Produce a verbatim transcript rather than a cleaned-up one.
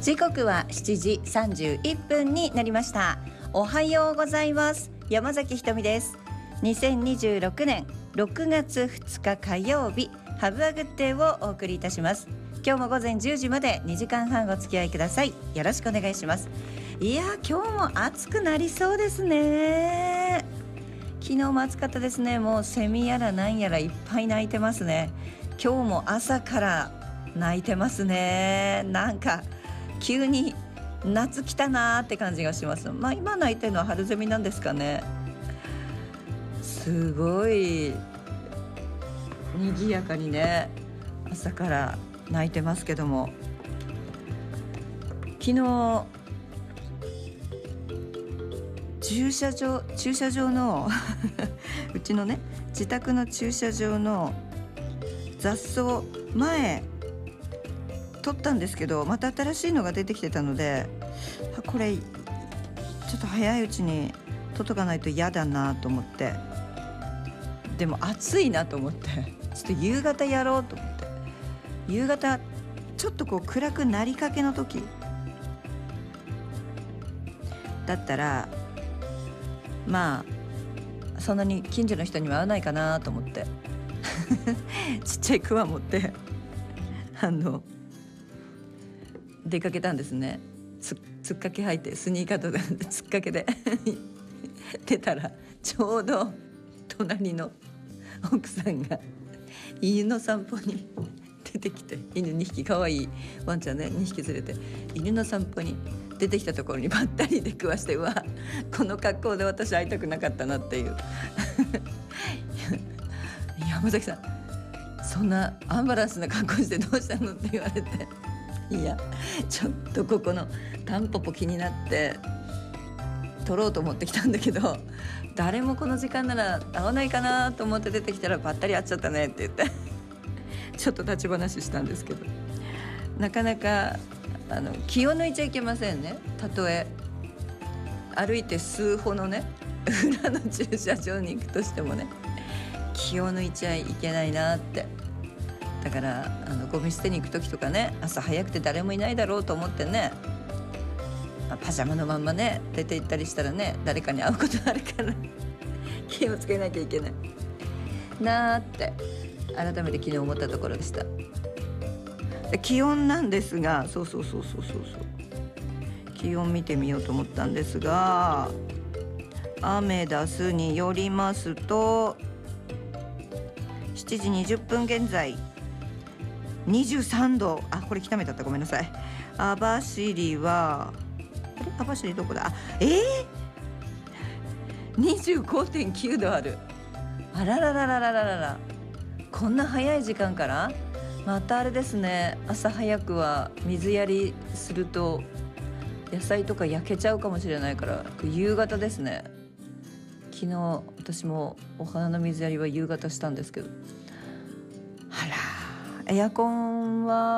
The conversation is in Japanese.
時刻はしちじさんじゅういっぷんになりました。おはようございます。山崎ひとみです。にせんにじゅうろくねんろくがつふつか火曜日、ハブアグッデーをお送りいたします。今日も午前じゅうじまでにじかんはんお付き合いください。よろしくお願いします。いや今日も暑くなりそうですね。昨日も暑かったですね。もうセミやらなんやらいっぱい鳴いてますね。今日も朝から鳴いてますね。なんか急に夏来たなーって感じがします。まあ今鳴いてるのは春ゼミなんですかね。すごい賑やかにね朝から鳴いてますけども、昨日駐車場駐車場のうちのね自宅の駐車場の雑草前取ったんですけど、また新しいのが出てきてたので、これちょっと早いうちに取っとかないと嫌だなと思って、でも暑いなと思ってちょっと夕方やろうと思って、夕方ちょっとこう暗くなりかけの時だったらまあそんなに近所の人には会わないかなと思ってちっちゃいクワ持ってあの出かけたんですね。つ, つっかけ履いてスニーカーとかつっかけで出たらちょうど隣の奥さんが犬の散歩に出てきて、犬にひきかわいいワンちゃんねにひき連れて犬の散歩に出てきたところにばったり出くわして、うわこの格好で私会いたくなかったなっていう山崎さんそんなアンバランスな格好してどうしたのって言われて、いやちょっとここのタンポポ気になって撮ろうと思ってきたんだけど、誰もこの時間なら会わないかなと思って出てきたらばったり会っちゃったねって言ってちょっと立ち話したんですけど、なかなかあの気を抜いちゃいけませんね。たとえ歩いて数歩のね裏の駐車場に行くとしてもね、気を抜いちゃいけないなって。だからあのゴミ捨てに行く時とかね、朝早くて誰もいないだろうと思ってね、パジャマのまんまね出て行ったりしたらね、誰かに会うことあるから気をつけなきゃいけないなーって改めて昨日思ったところでした。で気温なんですが、そうそうそうそうそうそう気温見てみようと思ったんですが、アメダスによりますとしちじにじゅっぷん現在にじゅうさんど、あこれ北目だった、ごめんなさい。網走はあれ網走どこだ、あえー、にじゅうごてんきゅうどある。あらららららららら、こんな早い時間からまたあれですね。朝早くは水やりすると野菜とか焼けちゃうかもしれないから夕方ですね。昨日私もお花の水やりは夕方したんですけど、あらエアコンは